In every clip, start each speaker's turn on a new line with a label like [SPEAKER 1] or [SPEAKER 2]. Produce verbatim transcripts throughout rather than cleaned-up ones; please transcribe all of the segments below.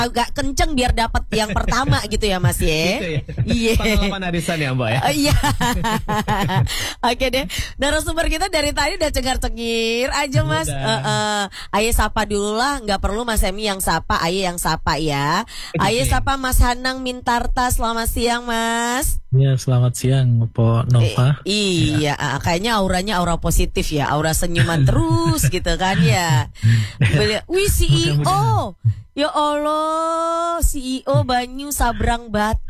[SPEAKER 1] agak kenceng biar dapat yang pertama gitu ya Mas ya.
[SPEAKER 2] Gitu ya.
[SPEAKER 1] Iya.
[SPEAKER 2] Pengalaman arisan ya Mbak ya.
[SPEAKER 1] Oh, iya. Oke deh. Narasumber kita dari tadi udah cengar-cengir aja Mas. Uh, uh. Ayo sapa dulu lah, nggak perlu Mas Emi yang sapa, ayo yang sapa ya. Ayo sapa Mas Hanang Mintarta. Selamat siang Mas.
[SPEAKER 3] Ya, selamat siang Po Nova.
[SPEAKER 1] Eh, iya, ya. Kayaknya auranya aura positif ya, aura senyuman terus gitu kan ya. Beli, wih C E O. Ya Allah, C E O Banyu Sabrang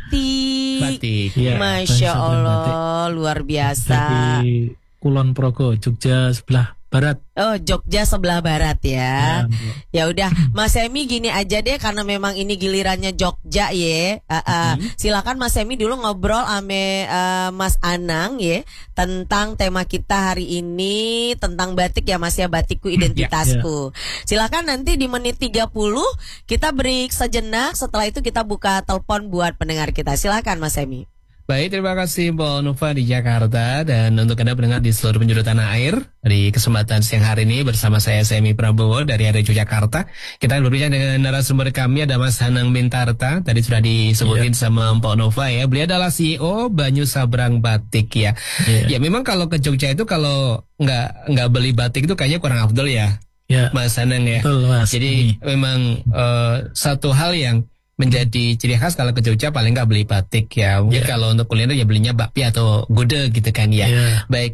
[SPEAKER 1] Batik.
[SPEAKER 2] Batik.
[SPEAKER 3] Ya,
[SPEAKER 1] Masya
[SPEAKER 3] Banyu
[SPEAKER 1] Allah,
[SPEAKER 3] Batik.
[SPEAKER 1] luar biasa.
[SPEAKER 3] Dari Kulon Progo, Jogja sebelah barat.
[SPEAKER 1] Oh, Jogja sebelah barat ya.
[SPEAKER 3] Ya,
[SPEAKER 1] Ya udah, Mas Emi gini aja deh karena memang ini gilirannya Jogja ya. Uh, uh,
[SPEAKER 2] Hmm.
[SPEAKER 1] Silakan Mas Emi dulu ngobrol ame uh, Mas Anang ya tentang tema kita hari ini tentang batik ya Mas ya, batikku identitasku. Silakan nanti di menit tiga puluh kita break sejenak, setelah itu kita buka telepon buat pendengar kita. Silakan Mas Emi.
[SPEAKER 2] Baik, terima kasih Mbak Nova di Jakarta. Dan untuk Anda pendengar di seluruh penjuru tanah air, di kesempatan siang hari ini bersama saya Semi Prabowo dari R R Jakarta. Kita berbicara dengan narasumber kami, ada Mas Hanang Mintarta. Tadi sudah disebutin yeah. sama Mbak Nova ya. Beliau adalah C E O Banyu Sabrang Batik ya. Yeah. Ya memang kalau ke Jogja itu kalau nggak nggak beli batik itu kayaknya kurang afdol ya, yeah. Mas Hanang ya.
[SPEAKER 3] Betul, Mas.
[SPEAKER 2] Jadi hmm. memang uh, satu hal yang menjadi ciri khas kalau ke Jogja paling nggak beli batik ya. Mungkin yeah. kalau untuk kuliner ya belinya bakpia atau gudeg gitu kan ya. Yeah. Baik,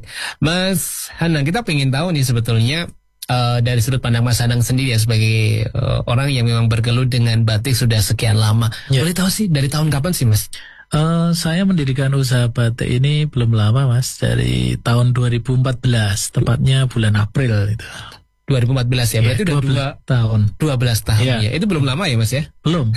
[SPEAKER 2] Mas Hanang, kita pengen tahu nih sebetulnya uh, dari sudut pandang Mas Hanang sendiri ya sebagai uh, orang yang memang bergelut dengan batik sudah sekian lama. Yeah. Boleh tahu sih dari tahun kapan sih Mas?
[SPEAKER 3] Uh, saya mendirikan usaha batik ini belum lama Mas, dari tahun dua ribu empat belas, tepatnya bulan April itu.
[SPEAKER 2] dua ribu empat belas ya, berarti
[SPEAKER 3] ya,
[SPEAKER 2] udah dua
[SPEAKER 3] tahun.
[SPEAKER 2] dua belas tahun ya. ya. Itu belum lama ya Mas ya?
[SPEAKER 3] Belum.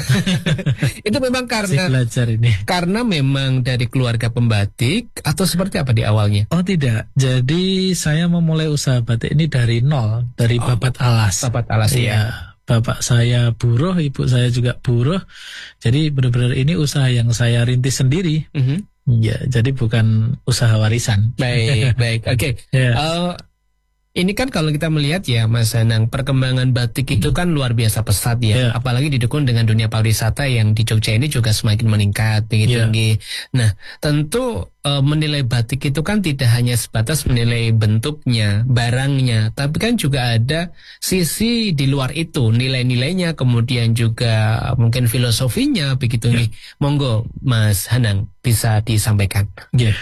[SPEAKER 2] Itu memang karena
[SPEAKER 3] Masih belajar ini.
[SPEAKER 2] Karena memang dari keluarga pembatik atau seperti apa di awalnya?
[SPEAKER 3] Oh tidak. Jadi saya memulai usaha batik ini dari nol, dari
[SPEAKER 2] oh,
[SPEAKER 3] babat alas.
[SPEAKER 2] Babat alas ya. ya.
[SPEAKER 3] Bapak saya buruh, ibu saya juga buruh. Jadi benar-benar ini usaha yang saya rintis sendiri. Mm-hmm. Ya, jadi bukan usaha warisan.
[SPEAKER 2] Baik, baik. Oke. Okay. Yeah. Uh, Ini kan kalau kita melihat ya Mas Hanang, perkembangan batik itu kan luar biasa pesat ya, yeah. apalagi didukung dengan dunia pariwisata yang di Jogja ini juga semakin meningkat tinggi tinggi. Yeah. Nah, tentu uh, menilai batik itu kan tidak hanya sebatas menilai bentuknya, barangnya, tapi kan juga ada sisi di luar itu, nilai-nilainya, kemudian juga mungkin filosofinya begitu yeah. nih. Monggo Mas Hanang bisa disampaikan.
[SPEAKER 3] Iya. Yeah.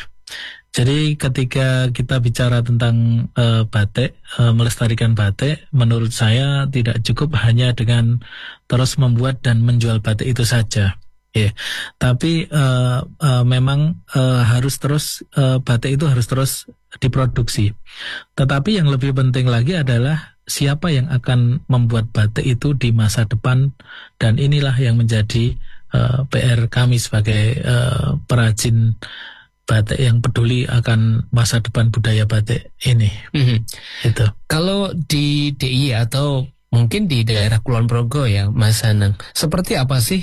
[SPEAKER 3] Jadi ketika kita bicara tentang uh, batik, uh, melestarikan batik, menurut saya tidak cukup hanya dengan terus membuat dan menjual batik itu saja. Yeah. Tapi uh, uh, memang uh, harus terus, uh, batik itu harus terus diproduksi. Tetapi yang lebih penting lagi adalah siapa yang akan membuat batik itu di masa depan, dan inilah yang menjadi uh, P R kami sebagai uh, perajin batik yang peduli akan masa depan budaya batik ini. Mm-hmm. Itu.
[SPEAKER 2] Kalau di D I Y atau mungkin di daerah Kulon Progo ya, Mas Hanang, seperti apa sih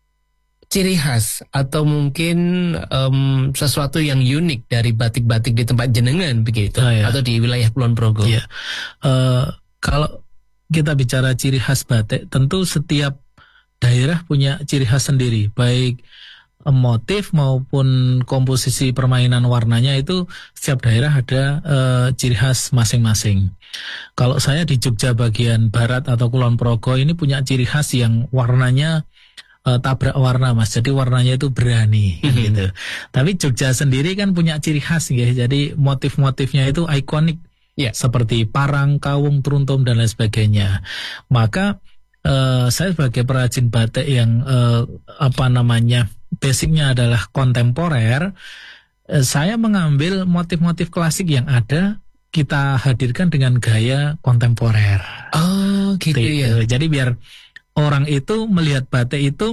[SPEAKER 2] ciri khas atau mungkin um, sesuatu yang unik dari batik-batik di tempat jenengan begitu, oh, ya. atau di wilayah Kulon Progo?
[SPEAKER 3] Iya. Uh, kalau kita bicara ciri khas batik, tentu setiap daerah punya ciri khas sendiri, baik motif maupun komposisi permainan warnanya, itu setiap daerah ada uh, ciri khas masing-masing. Kalau saya di Jogja bagian barat atau Kulon Progo ini punya ciri khas yang warnanya uh, tabrak warna Mas, jadi warnanya itu berani mm-hmm. gitu. Tapi Jogja sendiri kan punya ciri khas ya, jadi motif-motifnya itu ikonik yeah. seperti parang, kawung, truntum dan lain sebagainya. Maka uh, saya sebagai perajin batik yang uh, apa namanya basicnya adalah kontemporer, saya mengambil motif-motif klasik yang ada, kita hadirkan dengan gaya kontemporer.
[SPEAKER 2] Oh, gitu ya.
[SPEAKER 3] Jadi biar orang itu melihat batik itu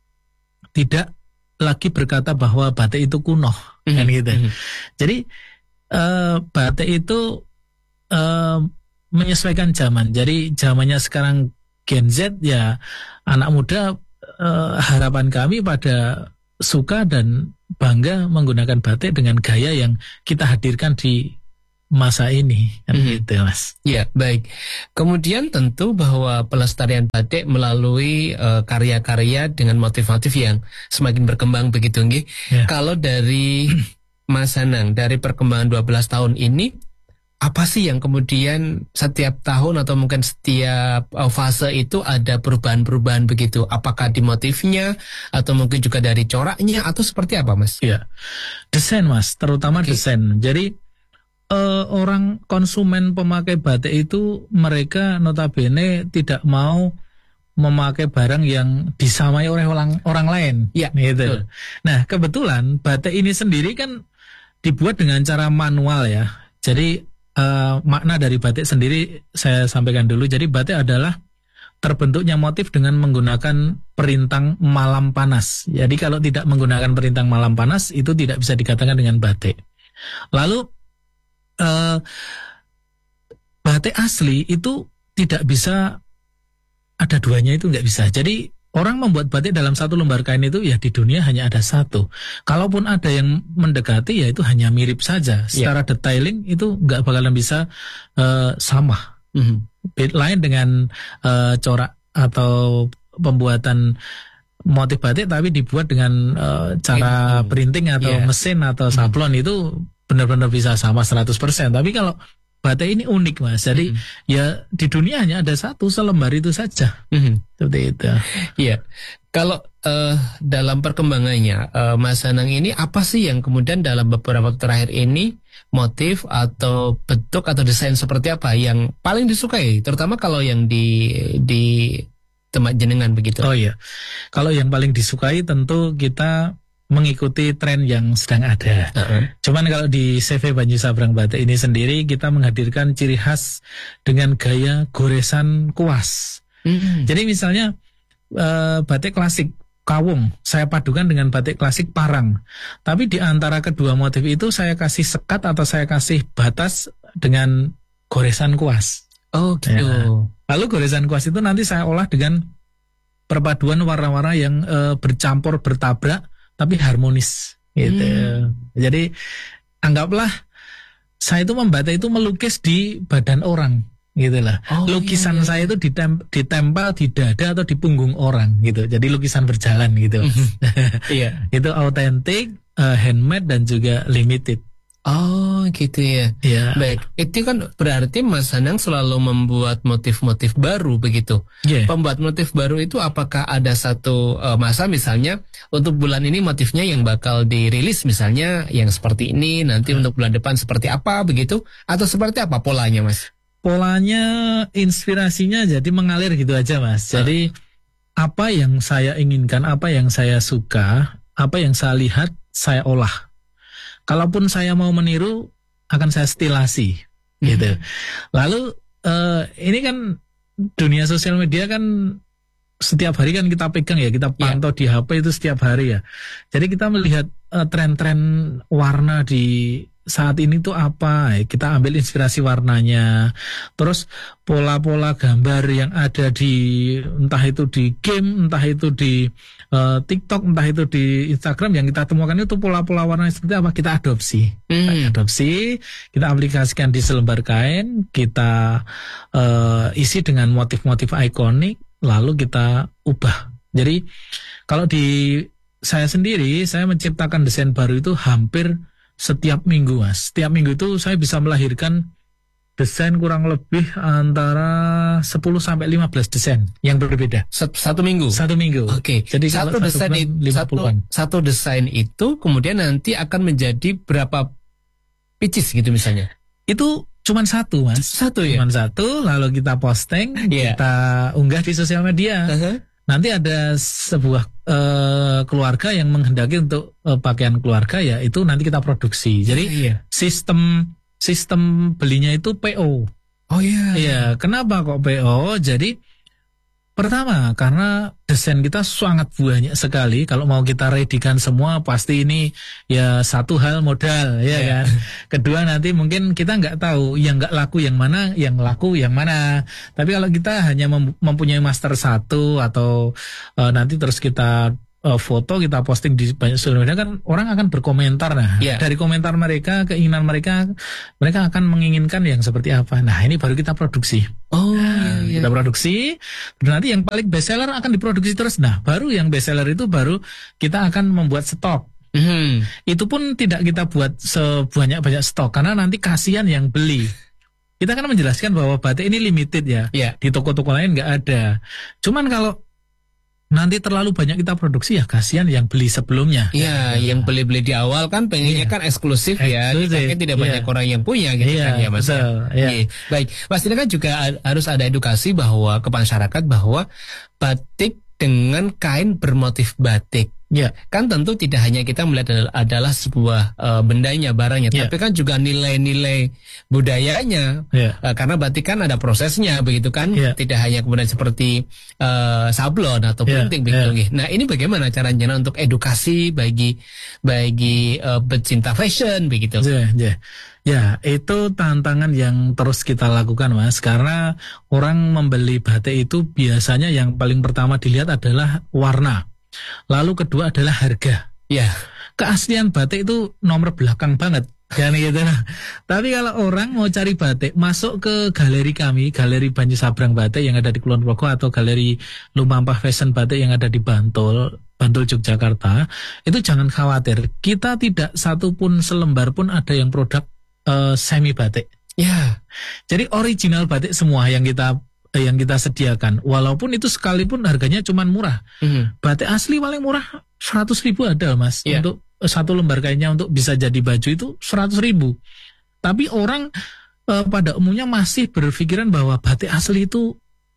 [SPEAKER 3] tidak lagi berkata bahwa batik itu kuno, mm-hmm. kan gitu. Mm-hmm. Jadi uh, batik itu uh, menyesuaikan zaman. Jadi zamannya sekarang Gen Z ya, anak muda. Uh, harapan kami pada suka dan bangga menggunakan batik dengan gaya yang kita hadirkan di masa ini kan
[SPEAKER 2] Hmm.
[SPEAKER 3] gitu Mas.
[SPEAKER 2] Ya, baik. Kemudian tentu bahwa pelestarian batik melalui uh, karya-karya dengan motif-motif yang semakin berkembang begitu nggih.
[SPEAKER 3] Ya.
[SPEAKER 2] Kalau dari Mas Anang, dari perkembangan dua belas tahun ini, apa sih yang kemudian setiap tahun atau mungkin setiap uh, fase itu ada perubahan-perubahan begitu? Apakah di motifnya atau mungkin juga dari coraknya atau seperti apa, Mas?
[SPEAKER 3] Ya, desain Mas, terutama
[SPEAKER 2] Oke.
[SPEAKER 3] desain. Jadi eh, orang konsumen pemakai batik itu mereka notabene tidak mau memakai barang yang disamai oleh orang orang lain.
[SPEAKER 2] Ya,
[SPEAKER 3] gitu.
[SPEAKER 2] betul.
[SPEAKER 3] Nah, kebetulan batik ini sendiri kan dibuat dengan cara manual ya. Jadi eh, makna dari batik sendiri saya sampaikan dulu. Jadi batik adalah terbentuknya motif dengan menggunakan perintang malam panas. Jadi kalau tidak menggunakan perintang malam panas itu tidak bisa dikatakan dengan batik. Lalu eh, batik asli itu tidak bisa ada duanya, itu nggak bisa. Jadi orang membuat batik dalam satu lembar kain itu ya di dunia hanya ada satu. Kalaupun ada yang mendekati ya itu hanya mirip saja. Secara detailing itu nggak bakalan bisa uh, sama.
[SPEAKER 2] Mhm.
[SPEAKER 3] Beda lain dengan uh, corak atau pembuatan motif batik tapi dibuat dengan uh, cara
[SPEAKER 2] Gitu.
[SPEAKER 3] printing atau
[SPEAKER 2] Yeah.
[SPEAKER 3] mesin atau sablon itu benar-benar bisa sama seratus persen. Tapi kalau batik ini unik Mas. Jadi
[SPEAKER 2] Mhm.
[SPEAKER 3] ya di dunia hanya ada satu selembar itu saja.
[SPEAKER 2] Mhm.
[SPEAKER 3] Seperti itu.
[SPEAKER 2] Iya, kalau eh, dalam perkembangannya eh, Mas Anang ini apa sih yang kemudian dalam beberapa waktu terakhir ini motif atau bentuk atau desain seperti apa yang paling disukai, terutama kalau yang di di tempat jenengan begitu?
[SPEAKER 3] Oh iya. Kalau yang paling disukai tentu kita mengikuti tren yang sedang ada.
[SPEAKER 2] Uh-huh.
[SPEAKER 3] Cuman kalau di C V Banyu Sabrang Batik ini sendiri kita menghadirkan ciri khas dengan gaya goresan kuas.
[SPEAKER 2] Hmm.
[SPEAKER 3] Jadi misalnya eh, batik klasik kawung saya padukan dengan batik klasik parang. Tapi di antara kedua motif itu saya kasih sekat atau saya kasih batas dengan goresan kuas.
[SPEAKER 2] Oh gitu.
[SPEAKER 3] Ya. Lalu goresan kuas itu nanti saya olah dengan perpaduan warna-warna yang eh, bercampur bertabrak tapi harmonis gitu.
[SPEAKER 2] Hmm.
[SPEAKER 3] Jadi anggaplah saya itu membatik itu melukis di badan orang gitu lah.
[SPEAKER 2] Oh,
[SPEAKER 3] Lukisan
[SPEAKER 2] iya, iya.
[SPEAKER 3] saya itu ditem ditempel di dada atau di punggung orang gitu. Jadi lukisan berjalan gitu.
[SPEAKER 2] Iya.
[SPEAKER 3] Itu autentik, eh, handmade dan juga limited.
[SPEAKER 2] Oh gitu ya.
[SPEAKER 3] Ya.
[SPEAKER 2] Baik, itu kan berarti Mas Anang selalu membuat motif-motif baru begitu.
[SPEAKER 3] Yeah.
[SPEAKER 2] Pembuat motif baru itu apakah ada satu uh, masa misalnya untuk bulan ini motifnya yang bakal dirilis misalnya yang seperti ini, nanti
[SPEAKER 3] Hmm.
[SPEAKER 2] untuk bulan depan seperti apa begitu, atau seperti apa polanya Mas?
[SPEAKER 3] Polanya, inspirasinya jadi mengalir gitu aja Mas. Jadi apa yang saya inginkan, apa yang saya suka, apa yang saya lihat, saya olah. Kalaupun saya mau meniru, akan saya stilasi, gitu. Lalu eh, ini kan dunia sosial media kan setiap hari kan kita pegang ya, kita pantau di H P itu setiap hari ya. Jadi kita melihat eh, tren-tren warna di saat ini tuh apa, kita ambil inspirasi warnanya, terus pola-pola gambar yang ada di entah itu di game, entah itu di uh, TikTok, entah itu di Instagram yang kita temukan itu pola-pola warna seperti apa, kita adopsi,
[SPEAKER 2] Hmm.
[SPEAKER 3] kita adopsi, kita aplikasikan di selembar kain, kita uh, isi dengan motif-motif ikonik, lalu kita ubah. Jadi kalau di saya sendiri, saya menciptakan desain baru itu hampir setiap minggu Mas. Setiap minggu itu saya bisa melahirkan desain kurang lebih antara sepuluh sampai lima belas desain yang berbeda.
[SPEAKER 2] Satu, satu minggu.
[SPEAKER 3] Satu minggu.
[SPEAKER 2] Oke.
[SPEAKER 3] Jadi
[SPEAKER 2] satu
[SPEAKER 3] kalau
[SPEAKER 2] desain
[SPEAKER 3] bulan,
[SPEAKER 2] itu
[SPEAKER 3] lima
[SPEAKER 2] satu,
[SPEAKER 3] puluhan.
[SPEAKER 2] satu desain itu kemudian nanti akan menjadi berapa pieces gitu misalnya?
[SPEAKER 3] Itu cuman satu Mas.
[SPEAKER 2] Satu ya.
[SPEAKER 3] Cuman satu, lalu kita posting,
[SPEAKER 2] Iya.
[SPEAKER 3] kita unggah di sosial media.
[SPEAKER 2] Uh-huh.
[SPEAKER 3] Nanti ada sebuah eh, keluarga yang menghendaki untuk eh, pakaian keluarga ya itu nanti kita produksi. Jadi
[SPEAKER 2] Iya.
[SPEAKER 3] sistem sistem belinya itu P O.
[SPEAKER 2] Oh iya.
[SPEAKER 3] Iya, kenapa kok P O? Jadi pertama karena desain kita sangat banyak sekali. Kalau mau kita readykan semua pasti ini ya satu hal modal ya
[SPEAKER 2] Iya.
[SPEAKER 3] kan. Kedua nanti mungkin kita nggak tahu yang nggak laku yang mana, yang laku yang mana. Tapi kalau kita hanya mem- mempunyai master satu atau uh, nanti terus kita uh, foto, kita posting di banyak sosial media kan orang akan berkomentar. Nah, yeah. dari komentar mereka, keinginan mereka, mereka akan menginginkan yang seperti apa. Nah, ini baru kita produksi.
[SPEAKER 2] Oh,
[SPEAKER 3] nah,
[SPEAKER 2] iya, iya.
[SPEAKER 3] kita produksi. Dan nanti yang paling bestseller akan diproduksi terus. Nah, baru yang bestseller itu baru kita akan membuat stok.
[SPEAKER 2] Mm-hmm.
[SPEAKER 3] Itu pun tidak kita buat sebanyak-banyak stok karena nanti kasihan yang beli. Kita kan menjelaskan bahwa batik ini limited ya.
[SPEAKER 2] Yeah.
[SPEAKER 3] Di toko-toko lain nggak ada. Cuman kalau nanti terlalu banyak kita produksi ya kasihan yang beli sebelumnya.
[SPEAKER 2] Iya,
[SPEAKER 3] ya,
[SPEAKER 2] yang beli-beli di awal kan pengennya yeah. kan eksklusif, eksklusif ya. Dipakai tidak yeah. banyak orang yang punya gitu yeah, kan ya Mas.
[SPEAKER 3] Betul, ya.
[SPEAKER 2] Yeah. Baik, pastinya kan juga harus ada edukasi bahwa ke masyarakat bahwa batik dengan kain bermotif batik.
[SPEAKER 3] Ya,
[SPEAKER 2] kan tentu tidak hanya kita melihat adalah sebuah uh, bendanya, barangnya, ya. Tapi kan juga nilai-nilai budayanya. Ya. Uh, karena batik kan ada prosesnya, begitu kan? Ya. Tidak hanya kemudian seperti uh, sablon atau printing, ya. Begitu. Ya. Nah, ini bagaimana caranya untuk edukasi bagi bagi uh, pecinta fashion, begitu?
[SPEAKER 3] Ya, ya. Ya, itu tantangan yang terus kita lakukan, Mas. Karena orang membeli batik itu biasanya yang paling pertama dilihat adalah warna. Lalu kedua adalah harga.
[SPEAKER 2] Ya,
[SPEAKER 3] keaslian batik itu nomor belakang banget. Kan gitu. Tapi kalau orang mau cari batik, masuk ke galeri kami, Galeri Banyu Sabrang Batik yang ada di Kulon Progo atau Galeri Lumampah Fashion Batik yang ada di Bantul, Bantul Yogyakarta, itu jangan khawatir. Kita tidak satu pun selembar pun ada yang produk uh, semi batik.
[SPEAKER 2] Ya.
[SPEAKER 3] Jadi original batik semua yang kita yang kita sediakan, walaupun itu sekalipun harganya cuman murah. Mm-hmm. Batik asli paling murah seratus ribu ada, Mas. Yeah. Untuk satu lembar kainnya untuk bisa jadi baju itu seratus ribu. Tapi orang eh, pada umumnya masih berpikiran bahwa batik asli itu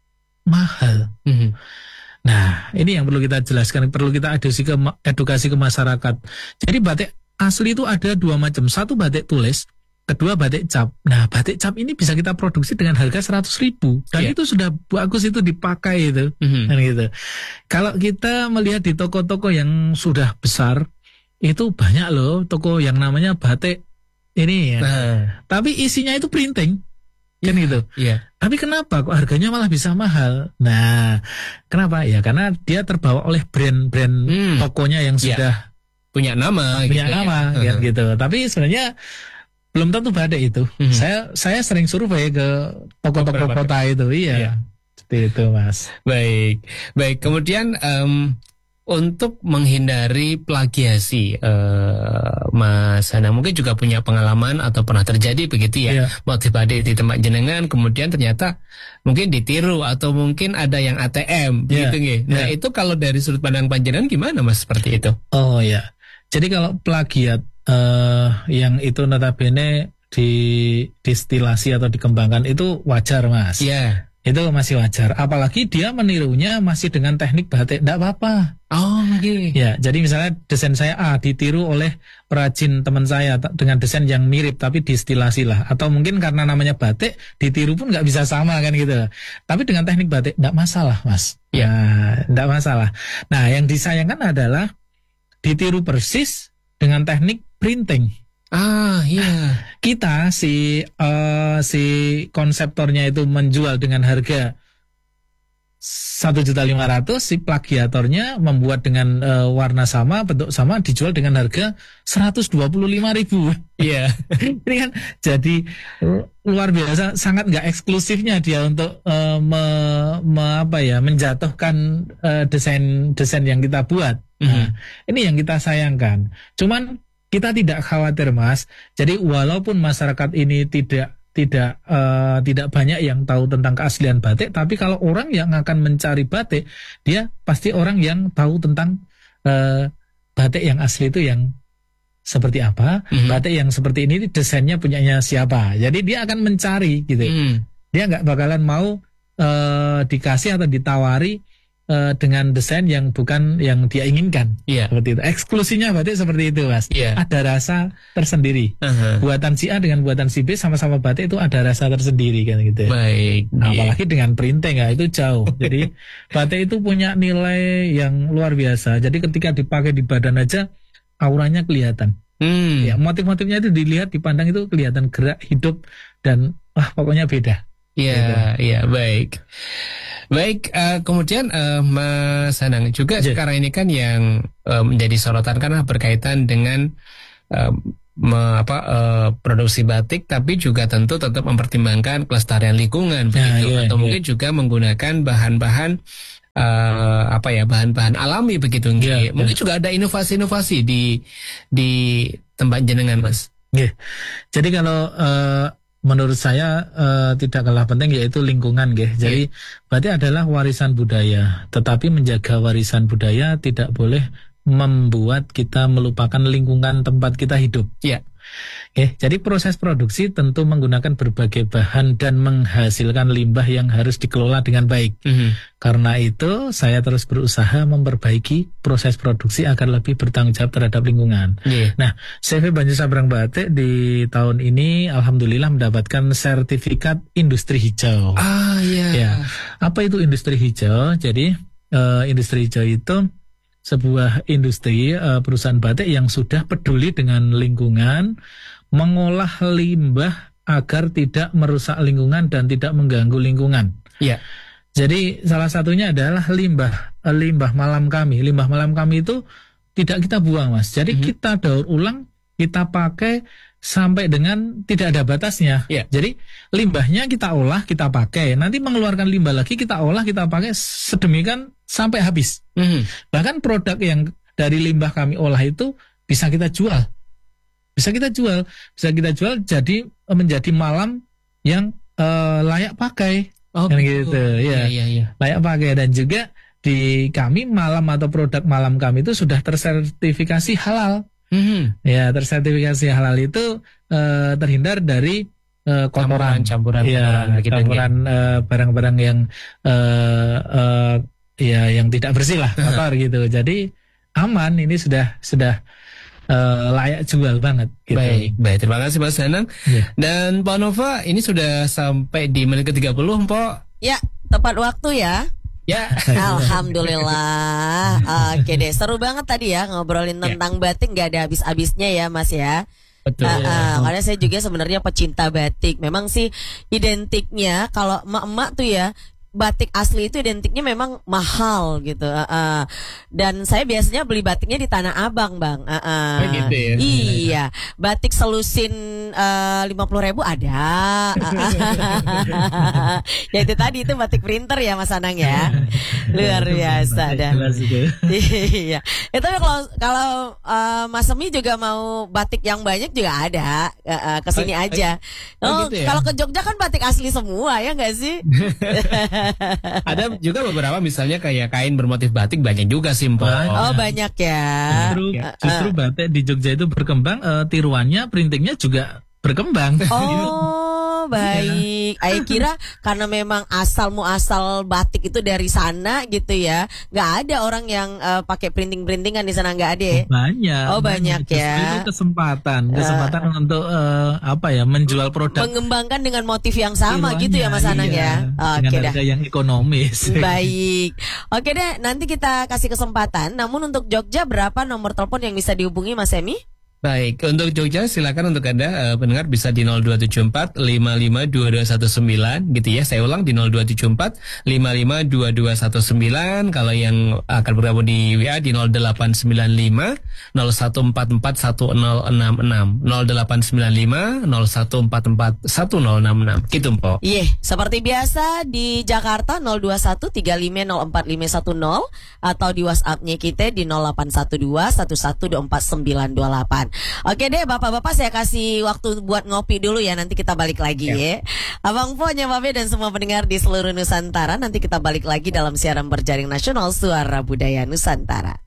[SPEAKER 3] mahal. Mm-hmm. Nah, ini yang perlu kita jelaskan, perlu kita edukasi ke, edukasi ke masyarakat. Jadi batik asli itu ada dua macam. Satu batik tulis, kedua batik cap. Nah, batik cap ini bisa kita produksi dengan harga seratus ribu. Dan yeah. itu sudah bagus, itu dipakai itu. Mm-hmm. Dan gitu. Kalau kita melihat di toko-toko yang sudah besar, itu banyak loh toko yang namanya batik ini ya. Uh. Tapi isinya itu printing. Kan yeah. gitu.
[SPEAKER 2] Yeah.
[SPEAKER 3] Tapi kenapa kok harganya malah bisa mahal? Nah, kenapa? Ya karena dia terbawa oleh brand-brand mm. tokonya yang sudah
[SPEAKER 2] yeah. punya nama.
[SPEAKER 3] Punya
[SPEAKER 2] gitu,
[SPEAKER 3] nama
[SPEAKER 2] ya.
[SPEAKER 3] uh-huh. gitu. Tapi sebenarnya belum tentu batik itu. Mm-hmm. Saya saya sering survei ke toko-toko kota itu, iya. iya. Seperti itu, Mas.
[SPEAKER 2] Baik, baik. Kemudian um, untuk menghindari plagiasi, uh, Mas Anang mungkin juga punya pengalaman atau pernah terjadi begitu ya, yeah. motif batik di tempat jenengan, kemudian ternyata mungkin ditiru atau mungkin ada yang A T M, yeah. gitu ya. Nah yeah. itu kalau dari sudut pandang panjenengan gimana, Mas, seperti itu?
[SPEAKER 3] Oh ya, jadi kalau plagiat Uh, yang itu notabene di distilasi atau dikembangkan itu wajar, Mas.
[SPEAKER 2] Iya. Yeah.
[SPEAKER 3] Itu masih wajar. Apalagi dia menirunya masih dengan teknik batik, enggak apa-apa.
[SPEAKER 2] Oh, oke. Okay.
[SPEAKER 3] Ya, jadi misalnya desain saya A ditiru oleh perajin teman saya dengan desain yang mirip tapi distilasi lah. Atau mungkin karena namanya batik ditiru pun nggak bisa sama kan gitu. Tapi dengan teknik batik enggak masalah, Mas.
[SPEAKER 2] Iya. Yeah.
[SPEAKER 3] Nah, enggak masalah. Nah, yang disayangkan adalah ditiru persis dengan teknik printing.
[SPEAKER 2] Ah, iya.
[SPEAKER 3] Kita si uh, si konseptornya itu menjual dengan harga satu juta lima ratus, si plagiatornya membuat dengan uh, warna sama, bentuk sama, dijual dengan harga seratus dua puluh lima ribu.
[SPEAKER 2] Iya.
[SPEAKER 3] Ini kan jadi luar biasa, sangat nggak eksklusifnya dia untuk uh, me, me, apa ya, menjatuhkan uh, desain desain yang kita buat. Nah, mm-hmm. ini yang kita sayangkan. Cuman kita tidak khawatir, Mas. Jadi walaupun masyarakat ini tidak tidak uh, tidak banyak yang tahu tentang keaslian batik, tapi kalau orang yang akan mencari batik, dia pasti orang yang tahu tentang uh, batik yang asli itu yang seperti apa, mm-hmm. batik yang seperti ini desainnya punyanya siapa. Jadi dia akan mencari gitu. Mm. Dia nggak bakalan mau uh, dikasih atau ditawari Uh, dengan desain yang bukan yang dia inginkan.
[SPEAKER 2] Yeah.
[SPEAKER 3] Seperti itu. Eksklusinya batik seperti itu, Mas.
[SPEAKER 2] Yeah.
[SPEAKER 3] Ada rasa tersendiri. Uh-huh. Buatan si A dengan buatan si B sama-sama batik itu ada rasa tersendiri kan gitu.
[SPEAKER 2] Baik.
[SPEAKER 3] Nah, yeah. Apalagi dengan printing ya itu jauh. Jadi batik itu punya nilai yang luar biasa. Jadi ketika dipakai di badan aja auranya kelihatan.
[SPEAKER 2] Hmm.
[SPEAKER 3] Ya, motif-motifnya itu dilihat, dipandang itu kelihatan gerak, hidup dan wah pokoknya beda.
[SPEAKER 2] Iya, iya, baik. Baik, uh, kemudian uh, Mas Anang juga yeah. sekarang ini kan yang uh, menjadi sorotan karena berkaitan dengan uh, me, apa, uh, produksi batik, tapi juga tentu tetap mempertimbangkan kelestarian lingkungan, begitu, yeah, yeah, atau yeah. mungkin juga menggunakan bahan-bahan uh, apa ya, bahan-bahan alami begitu. Yeah, mungkin yeah. juga ada inovasi-inovasi di di tempat jenengan, Mas.
[SPEAKER 3] Yeah. Jadi kalau uh, menurut saya uh, tidak kalah penting yaitu lingkungan, nggih. Jadi yeah. berarti adalah warisan budaya. Tetapi menjaga warisan budaya tidak boleh membuat kita melupakan lingkungan tempat kita hidup.
[SPEAKER 2] Iya. Yeah.
[SPEAKER 3] Okay, jadi proses produksi tentu menggunakan berbagai bahan dan menghasilkan limbah yang harus dikelola dengan baik. Mm-hmm. Karena itu saya terus berusaha memperbaiki proses produksi agar lebih bertanggung jawab terhadap lingkungan. Yeah. Nah, C V Banyu Sabrang Batik di tahun ini alhamdulillah mendapatkan sertifikat industri hijau.
[SPEAKER 2] Ah iya. Yeah.
[SPEAKER 3] Ya. Apa itu industri hijau? Jadi uh, industri hijau itu sebuah industri uh, perusahaan batik yang sudah peduli dengan lingkungan, mengolah limbah agar tidak merusak lingkungan dan tidak mengganggu lingkungan.
[SPEAKER 2] Iya.
[SPEAKER 3] Jadi salah satunya adalah limbah uh, limbah malam kami. Limbah malam kami itu tidak kita buang, Mas. Jadi mm-hmm. kita daur ulang, kita pakai sampai dengan tidak ada batasnya.
[SPEAKER 2] Yeah.
[SPEAKER 3] Jadi limbahnya kita olah, kita pakai. Nanti mengeluarkan limbah lagi kita olah, kita pakai sedemikian sampai habis.
[SPEAKER 2] Mm-hmm.
[SPEAKER 3] Bahkan produk yang dari limbah kami olah itu bisa kita jual. Bisa kita jual, bisa kita jual jadi menjadi malam yang uh, layak pakai.
[SPEAKER 2] Oh,
[SPEAKER 3] kan gitu. Ya.
[SPEAKER 2] Ya, ya, ya.
[SPEAKER 3] Layak pakai. Dan juga di kami malam atau produk malam kami itu sudah tersertifikasi halal.
[SPEAKER 2] Mm-hmm.
[SPEAKER 3] Ya, tersertifikasi halal itu uh, terhindar dari uh, kotoran,
[SPEAKER 2] campuran,
[SPEAKER 3] ya,
[SPEAKER 2] campuran,
[SPEAKER 3] campuran uh, barang-barang yang uh, uh, ya yang tidak bersih lah, kotor gitu. Jadi aman, ini sudah sudah uh, layak jual banget. Gitu.
[SPEAKER 2] Baik, baik. Terima kasih Mas Anang.
[SPEAKER 3] Ya.
[SPEAKER 2] Dan Pak Nova, ini sudah sampai di menit ke tiga puluh, Mpok.
[SPEAKER 1] Ya, tepat waktu ya.
[SPEAKER 2] Ya,
[SPEAKER 1] alhamdulillah. Oke deh, seru banget tadi ya ngobrolin tentang ya. batik, nggak ada habis-habisnya ya Mas ya.
[SPEAKER 2] Betul.
[SPEAKER 1] Uh, uh, karena saya juga sebenarnya pecinta batik. Memang sih identiknya kalau emak-emak tuh ya, batik asli itu identiknya memang mahal gitu. Uh, uh. Dan saya biasanya beli batiknya di Tanah Abang, Bang. Uh, uh.
[SPEAKER 2] Oh, gitu ya?
[SPEAKER 1] Iya, batik selusin lima puluh ribu ada. Ya itu tadi itu batik printer ya Mas Anang ya. Luar biasa dah. Iya. Itu kalau kalau uh, Mas Semi juga mau batik yang banyak juga ada. Uh, uh, kesini aja. Oh,
[SPEAKER 2] gitu ya?
[SPEAKER 1] Kalau ke Jogja kan batik asli semua ya nggak sih?
[SPEAKER 2] Ada juga beberapa misalnya kayak kain bermotif batik banyak juga sih, Mpok.
[SPEAKER 1] Oh, banyak ya.
[SPEAKER 3] Justru, justru batik di Jogja itu berkembang, uh, tiruannya, printingnya juga berkembang.
[SPEAKER 1] Oh, baik. Saya kira karena memang asal muasal batik itu dari sana gitu ya. Nggak ada orang yang uh, pakai printing-printingan di sana, nggak ada.
[SPEAKER 3] Banyak.
[SPEAKER 1] Oh, banyak, banyak ya.
[SPEAKER 3] Itu kesempatan, kesempatan uh, untuk uh, apa ya, menjual produk.
[SPEAKER 1] Mengembangkan dengan motif yang sama tiruannya, gitu ya Mas Anang
[SPEAKER 3] iya,
[SPEAKER 1] ya. Oke
[SPEAKER 3] dah. Yang ekonomis.
[SPEAKER 1] Baik. Oke deh, nanti kita kasih kesempatan. Namun untuk Jogja berapa nomor telepon yang bisa dihubungi Mas Semi?
[SPEAKER 2] Baik, untuk Jogja silakan untuk Anda uh, pendengar bisa di nol dua tujuh empat lima lima dua dua satu sembilan gitu ya. Saya ulang di nol dua tujuh empat lima lima dua dua satu sembilan. Kalau yang akan bergabung di W A di nol delapan sembilan lima nol satu empat empat satu nol enam enam nol delapan sembilan lima nol satu empat empat satu nol enam enam. Gitu, Mpok.
[SPEAKER 1] Iya, yeah, seperti biasa di Jakarta nol dua satu tiga lima nol empat lima satu nol atau di WhatsApp-nya kita di nol delapan satu dua satu satu dua empat sembilan dua delapan. Oke deh Bapak-bapak, saya kasih waktu buat ngopi dulu ya, nanti kita balik lagi ya, ya. Abang Po, Nyababe dan semua pendengar di seluruh Nusantara, nanti kita balik lagi dalam siaran berjaring nasional Suara Budaya Nusantara.